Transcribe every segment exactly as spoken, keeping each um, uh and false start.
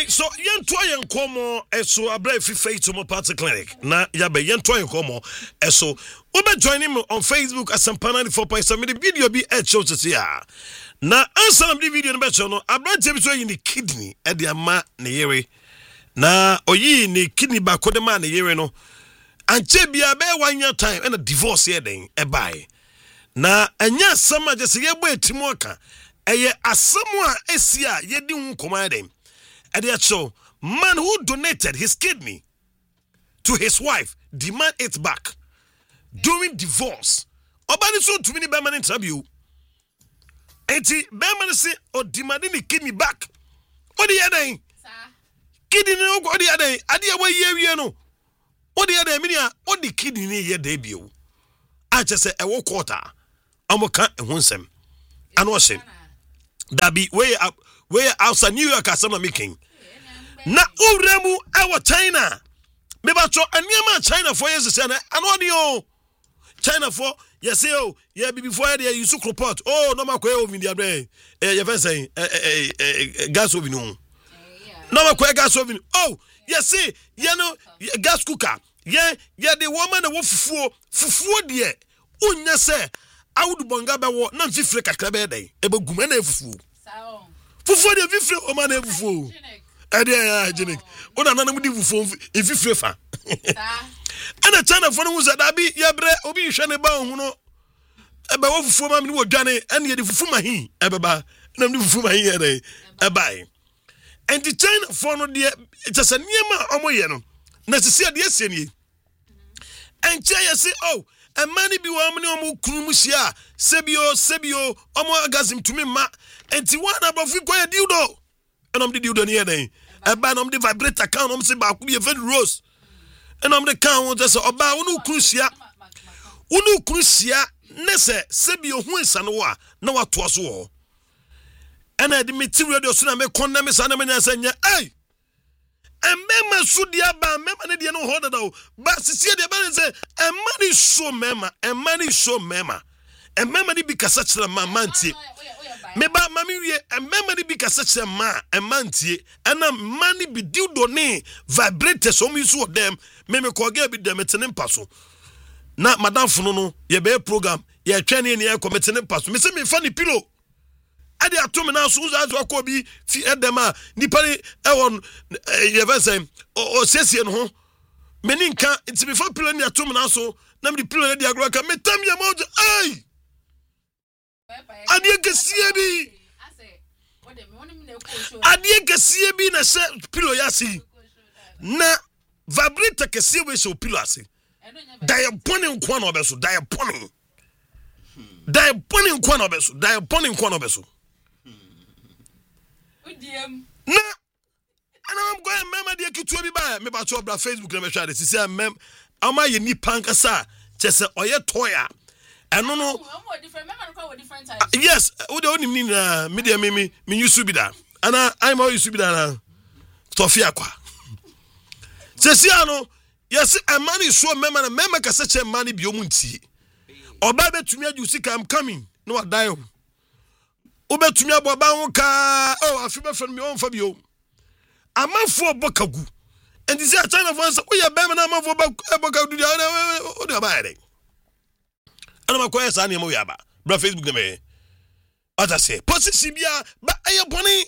so yento yen komo eso abra fi faith mo party clinic na ya be yento yen komo eso ube join him on Facebook as Asempa ninety-four point seven the video be e show to see ya na answer the video no be show no abra tebi so yin the kidney e de ama ne yere na oyi ni kidney ba ko de ma ne yere no anche bia be one year time and a divorce here den e bai na anya sama je se ye bo etimo aka eye asemu a esia ye di hu komande and yet so man who donated his kidney to his wife demand it back during divorce obani so to me be man interview enti be man say o demanding the kidney back what the other kidney no go the other ade e wa ye wie no what the other mean what the kidney ne ye dey bio a che say e wo quarter amoka ehonsem ano say that be way up where outside New York as I'm making na uremu ewo China me ba cho aniama China for years say na ano dio China for yes say oh yeah before there you so report oh no makwa o media bre eh you say eh gas oven no no makwa gas oven oh yes say you know gas cooker yeah yeah the woman the fufuo fufuo de unya say awudu bonga be wo na mfifre kakra be dey e beguma na fufuo fufuo de fifre o ma na fufuo e dey hygienic o na na mu di fufuo e fifre fa ana China for no za bi ye bre obi hwe ne ba hu no e be wo fufuo ma me wo dwane ene ye de fufu ma hi e be ba na me fufu ma hi e dey e bai and the China for no de just niema omoye no na sisi de asie ni and che ye say oh a mani bi wa mani omo kunu sia sebio sebio omo agazim tumi ma enti one above ko ye dildo enom de dildo ne ye den e ba nom de vibrator kan om se ba ku be fed rose enom de kan won se oba wonu kunu sia wonu kunu sia ne se sebio hu nsa no wa na wa to so wo ena de material de so na me konna me sa na me nya sa nya ei emema sudia ba mema ne de no hoda do ba sisi de ba ne se emani so mema emani so mema emema ni bi kasa kire ma mantie me ba mami wie emema ni bi kasa kire ma emantie ena mani bi dildo ne vibrator so mi so dem me me ko ga bi dem tene mpaso na madam funu no ye be program ye twene ne ye komete ne mpaso me se me fa ni pillow ade atom na so za zo ko bi fi edema nipa ni e won ye vese o sesie no ho meni nka nti me fa pillow ni atom na so na me pillow de agro ka metam ya mo ai ade gesie bi ade gesie bi na se pillow ya si na vibrator gesie we so pillow asi dai poni nko na obeso dai poni dai poni nko na obeso dai poni nko na obeso na ana am go mema de kitu bi ba me ba cho bra Facebook na me hwa de sisi am ama ye ni pankasa chese oye toya eno no yes wo de onim ni na me de me me me yusu bi da ana ai ma yusu bi da na Sofia kwa sisi ano yes amani so mema na mema kasa che mani bi omunti oba betumi aju sika am coming no wadai obetumi aboba ho ka oh afi be fen me on fa bio amafo bokagu and this China for say oya be me na amafo bokagu dia o de ba ere ana makoya sa na mo ya ba bra Facebook na me ata say position bia ba aye boni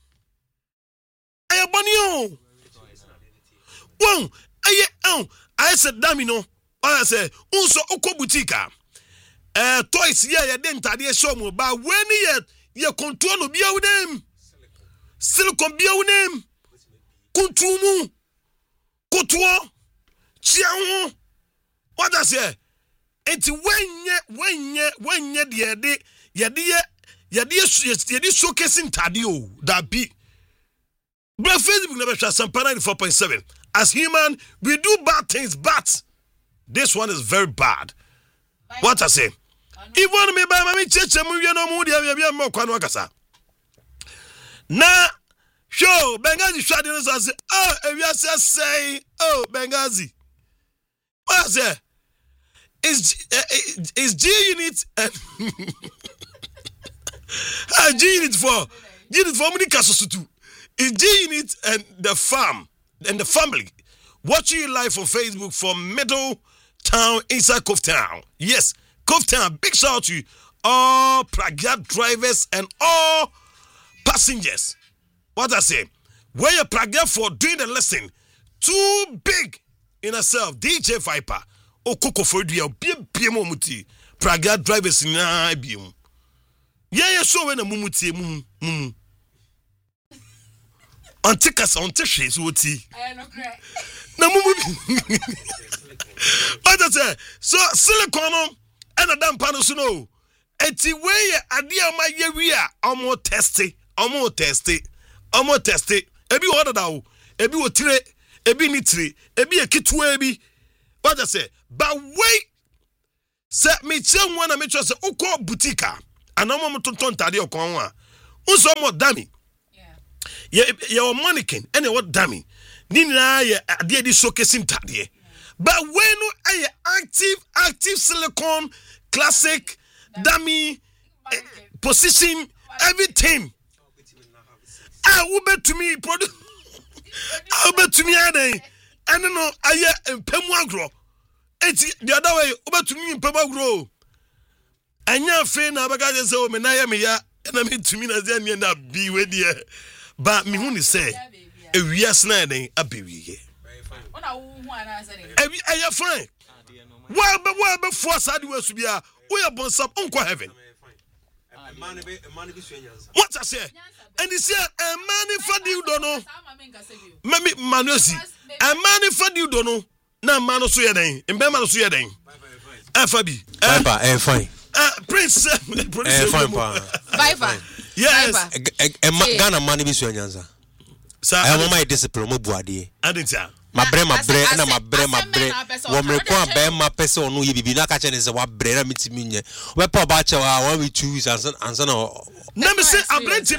aye boni o won aye on I said damino I say unso okọ boutique eh toys ya ya de ntade show mo ba when ye ye control no bia wunem silicon bia wunem kuntumu kutuo chiawo what I say enti wenye wenye wenye de de ye de ye de ye de showcase ntade o da bi bra Facebook na be hwa Asempa ninety-four point seven as human we do bad things but this one is very bad what I say even me ba me cheche mu wie no mu dia bia me kwa no kasa na show Benghazi shade no say oh ewiase say oh Benghazi what say is is G unit ah G unit for G unit for muni kasosutu Is G-Unit and the farm and the family watching you live on Facebook from Middle Town inside Cove Town. Yes, Cove Town. Big shout out to all Pragya drivers and all passengers. What I say? Where you Pragya for doing the lesson? Too big in herself. D J Viper. O Coco for you. Be be muti. Pragya drivers in a bium. Yeah, yeah. So when a mumuti mum mum. Antikas antishes wuti. I am not cry. Na mumu. What I say? So silicon and a damn panel snow. Eti way adia ma yewia omo testi omo testi omo testi ebi order dawo ebi wo tire ebi ni tire ebi ekitwa ebi what I say but wait se me chen one na me twa se ukọ boutique anomo motonton tade okon ho a unso mo dami yeah ye ye mannequin ene what dami ni na ye ade di showcasing tade but when no aye active active silicone classic dummy uh, position everything ah wo betumi produce ah betumi adan ene no aye empemu agro enti the other way wo betumi empemu agro anya fe na baka je se o me na ye me ya na me tumi na ze ne na bi we de ba me hu ni se ewias na den abewiye ona wo hu ana se de ewi aye fine wa be wa be force ade we su bia we are born sub unko heaven. What I say? And he said, a man for you don't know. Maybe Manusi, a man for you don't know. Now, Manu Suyading, and Bema Suyading. Fabi, eh, fine. Prince, eh, fine, Viper. Yes, a Ghana money be Swanyanza. Sir, I want my discipline, Mobuadi. I didn't say. My brain, my brain, and my brain, my brain. One require bear my person, no, you be not catching is a what brain, I'm meeting me. We're poor bachelor, I want we choose and son, and son. Let me say, I'm plenty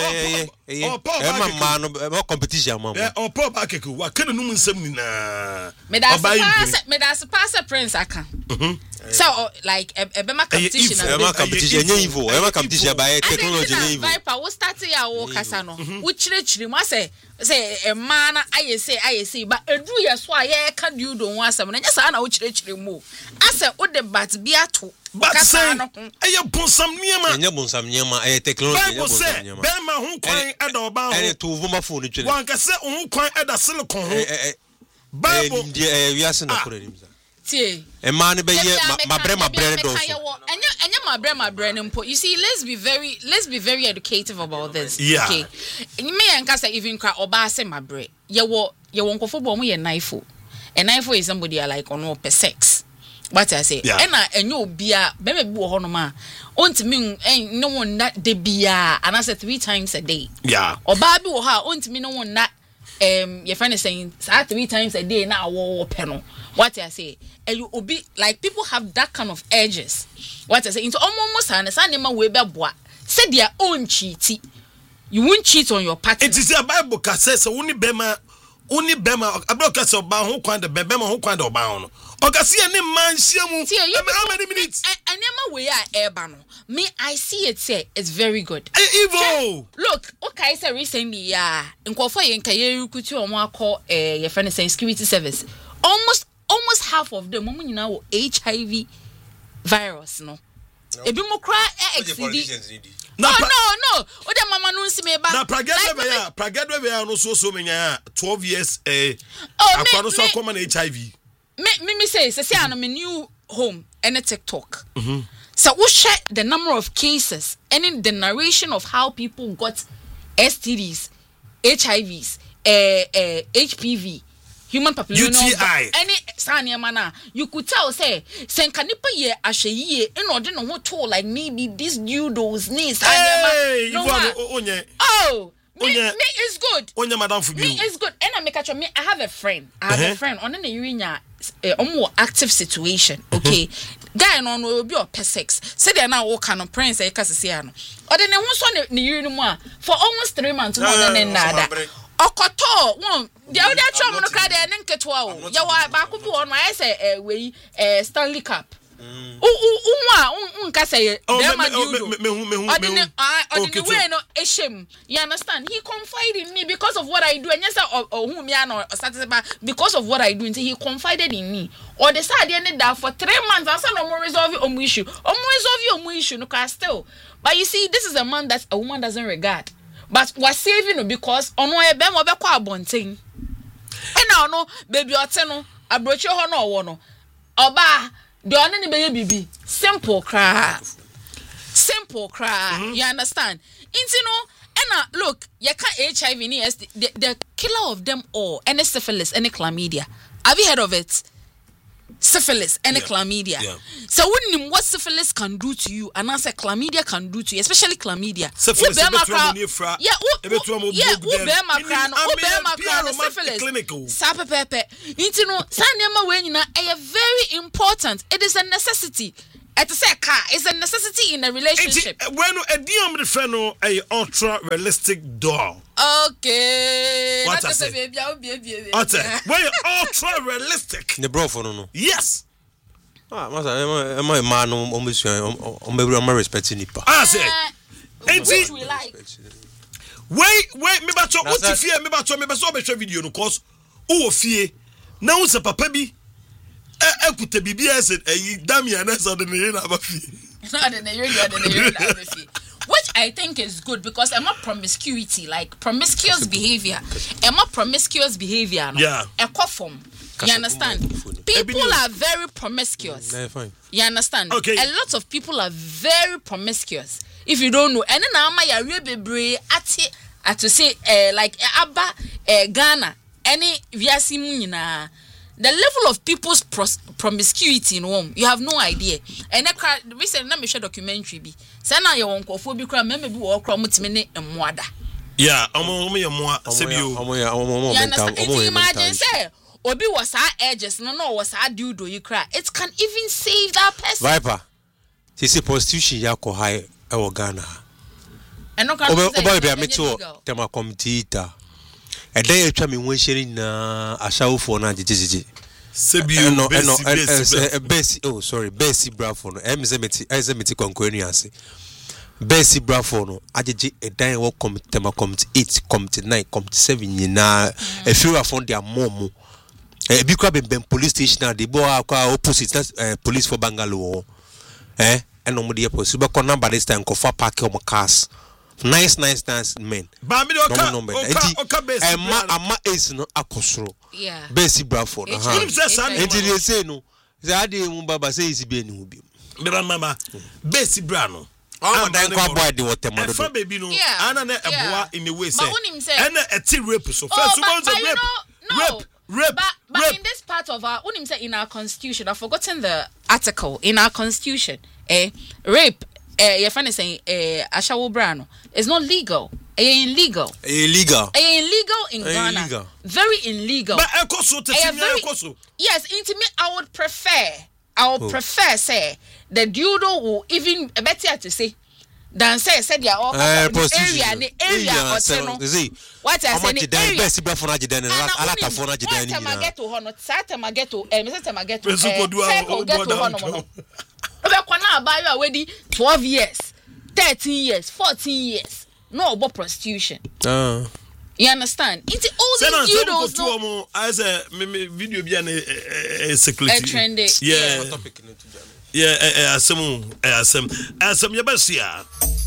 of man, no competition, mamma. Or poor Bakeku, what can a woman send me now? Me that's pass a prince, I can. So, like, a Bema competition, a competition, evil, a competition by technology. Viper, what started our Casano, which literally must say, say, a man, I say, I say, but a do yes, why I can't do don't want some, and yes, I know which literally move. I said, what the bats be at two. But say, I put some near my neighbor, some near my technology. Bible say, Bema who crying at the about any two woman phone. One can say, who crying at the silicon. Bible, dear, we are sending for him. See, a man be my brain, my brain, and you, my brain, my brain, and put. You see, let's be very, let's be very educative about this. Yeah. Okay. You may and cast even cry or bass in my brain. You won't, you won't go for bomb me a knife. A knife is somebody I like on per sex. What I say, yeah. And I and you be a baby honoma. On to me, ain't no one that de be a, and I said three times a day. Yeah. Or Barbie or her, on to me, no one that. Um, your friend is saying three times a day now. War panel. What I say, and you will be like people have that kind of edges. What I say, into almost an assignment way back. What said their own cheaty. You won't cheat on your partner. It is a Bible that says only Bema, only Bema, a broadcast of Bahu kind of Bema who kind of bound. Or can see any man, how many minutes? I never wear airbano. Me, I see it say it's very good. Evil. Look, okay, so recently, yeah, in Kofa and Kayeru Kutu and one call a your friend saying security service. Almost, almost half of them, women now H I V virus, no. A bit more cry, no, no, no. What the mama no see me back. Now, Pragadwe, Pragadwe, we are also so many twelve years. Eh, oh, I so common H I V. Me, me, me say, say, I'm a new home and a TikTok. Mm-hmm. So we share the number of cases and in the narration of how people got S T Ds, H I Vs, uh, uh, H P V, human papilloma, U T I. Any sanya mana, you could tell say, sen kanipa ye ashe ye, in order no what told like maybe this dudes knees. Hey, no, you oh. Me, me is good. Onye madam for me you. is good. And I make a me. I have a friend. I have uh-huh. a friend. On an area, a more active situation. Okay, guy no will be per sex. Say they now walk on prince. I can't see ano. Or then once on the year more for almost three months more than nada. Okoto one. The other chum no cry there. Nenke twelve. Ya wa back up on my say we Stanley Cup. Unwa unka say Bema dildo. Me me me me me. Okay, we no eshem. You understand? He confided in me because of what I do. And yes, or who me no satisfied because of what I do. He confided in me. Or the side ended that for three months. I said no more resolve your own issue. Or more resolve your own issue. No, cause still. But you see, this is a man that a woman doesn't regard. But we're saving you because on why Ben will be quite bonting. And now no baby or no I brought your honor or no. Oba the only baby simple cry. Simple cry. Mm-hmm. You understand? Into no and now look, you can't H I V the, the, the killer of them all, any syphilis, any chlamydia. Have you heard of it? Syphilis and yeah. chlamydia. Yeah. So when what syphilis can do to you, and answer chlamydia can do to you, especially chlamydia. Syphilis. Yeah, yeah, who bear my crown, who bear my crown, syphilis. Sapa pepe. Into no, Sanyama when a very important. It is a necessity. It's a car. It's a necessity in a relationship. When a diam defeno a ultra realistic doll. Okay. What I say? What when ultra realistic? The bro for no. Yes. Ah, masa am I man on almost on baby am respecting nipa. Ah say. Enti we like. Wait, wait, me bacho what if fear me bacho me baso be show video no cause who fie. Na wo se papa bi ekute bibia ese eyi Damian ese de ne na abafi. No de ne yeri de ne yeri na abafi. Which I think is good because I'm a promiscuity, like promiscuous behavior. I'm a promiscuous behavior. No? Yeah. A form. You understand? People are very promiscuous. Yeah, fine. You understand? Okay. A lot of people are very promiscuous. If you don't know, and then I'm a real at at to say uh, like Abba uh, Ghana any viasimunina. The level of people's pros- promiscuity in home, you have no idea. And I recently let me share documentary be. Say now you want to be cry maybe walk from mutmene and mwada. Yeah, omo omo yamwa sebio. Omo ya omo mental. Omo imagine say obi was our edges no no was our dude you cry. It can even save that person. Viper. This is prostitution ya ko high e Ghana. And no can obo be ameto tema committee ta. E dey atwa me won hiri na ashawfo na jijiji. Sebio no no besi oh sorry besi brafo no emzemeti emzemeti konkwenu ase. Besi brafo no ajeje e dan wo tema committee eight committee nine committee seven nyina e few from their mom. E bi kwa bem police station na de bo akwa opposite police for Bangalore. Eh eno mo de police be ko number this time ko fa park o cars. Nice, nice, nice men. But me oka oka oka base. Ama ama is no akosoro. Yeah. Base brafo no. Who say san? Enti dey say no. Say ade mu baba say is be ni hu bi. Me ba mama. Base bra no. Oh, dan kwa boy dey water do. Fa baby no. Ana na eboa in the way say. And a ti rape so. First one say rape. Rape. Rape. But, but in this part of our unim say in our constitution, I've forgotten the article in our constitution. Eh, rape. Eh, your friend is saying, eh, Ashawo Brano. It's not legal. It's illegal. Illegal. It's illegal in Ghana. Illegal. Very illegal. But I also to see yes, intimate. I would prefer. I would oh. prefer say the dildo will even better to say than say said yeah all uh, the area the area or say no. What I say the area. Best be for na jiden na alata for na jiden ni. What I get to hono. Sata ma get to. Eh, me say ma get to. Circle get to hono. twelve years, thirteen years, fourteen years. No about prostitution. Uh. You understand? It's all these judos. No. As a video be a security. Trendy. Yeah. Yeah. Yeah. Some. Some. Some. Yeah.